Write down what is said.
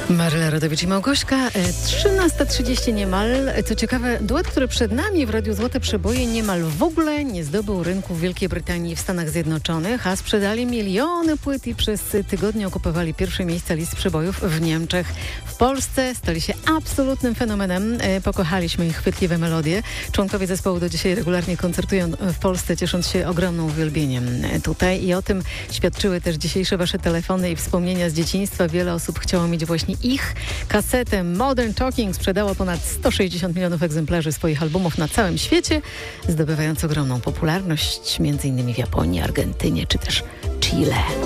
Maryla Rodowicz i Małgośka, 13:30 niemal. Co ciekawe, duet, który przed nami w Radiu Złote Przeboje niemal w ogóle nie zdobył rynku w Wielkiej Brytanii i w Stanach Zjednoczonych, a sprzedali miliony płyt i przez tygodnie okupowali pierwsze miejsca list przebojów w Niemczech. W Polsce stali się absolutnym fenomenem. Pokochaliśmy ich chwytliwe melodie. Członkowie zespołu do dzisiaj regularnie koncertują w Polsce, ciesząc się ogromnym uwielbieniem tutaj i o tym świadczyły też dzisiejsze wasze telefony i wspomnienia z dzieciństwa. Wiele osób chciało mieć właśnie ich kasetę. Modern Talking sprzedało ponad 160 milionów egzemplarzy swoich albumów na całym świecie, zdobywając ogromną popularność m.in. w Japonii, Argentynie czy też Chile.